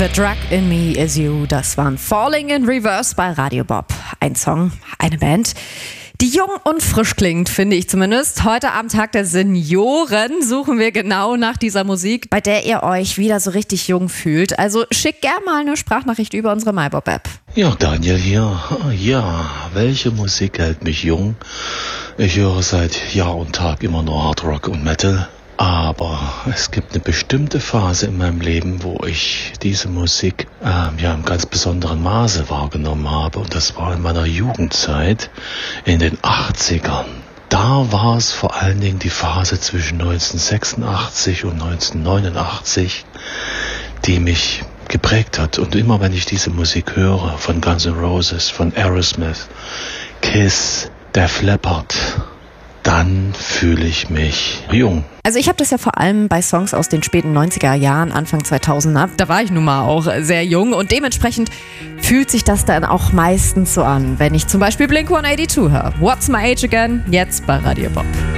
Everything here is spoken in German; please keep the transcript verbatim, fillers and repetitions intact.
The Drug in Me Is You, das waren Falling in Reverse bei Radio Bob. Ein Song, eine Band, die jung und frisch klingt, finde ich zumindest. Heute am Tag der Senioren suchen wir genau nach dieser Musik, bei der ihr euch wieder so richtig jung fühlt. Also schickt gerne mal eine Sprachnachricht über unsere MyBob-App. Ja, Daniel hier. Ja, welche Musik hält mich jung? Ich höre seit Jahr und Tag immer nur Hard Rock und Metal. Aber es gibt eine bestimmte Phase in meinem Leben, wo ich diese Musik äh, ja im ganz besonderen Maße wahrgenommen habe. Und das war in meiner Jugendzeit in den achtzigern. Da war es vor allen Dingen die Phase zwischen neunzehnhundertsechsundachtzig und neunzehnhundertneunundachtzig, die mich geprägt hat. Und immer wenn ich diese Musik höre, von Guns N' Roses, von Aerosmith, Kiss, Def Leppard, dann fühle ich mich jung. Also ich habe das ja vor allem bei Songs aus den späten neunziger Jahren, Anfang zweitausender. Da war ich nun mal auch sehr jung und dementsprechend fühlt sich das dann auch meistens so an, wenn ich zum Beispiel Blink hundertzweiundachtzig höre. What's My Age Again? Jetzt bei Radio Bob.